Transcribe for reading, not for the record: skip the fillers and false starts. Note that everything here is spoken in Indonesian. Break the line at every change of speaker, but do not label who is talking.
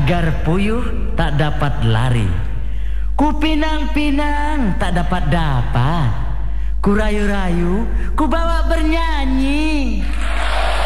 agar puyuh tak dapat lari. Ku pinang-pinang tak dapat. Ku rayu-rayu, ku bawa bernyanyi.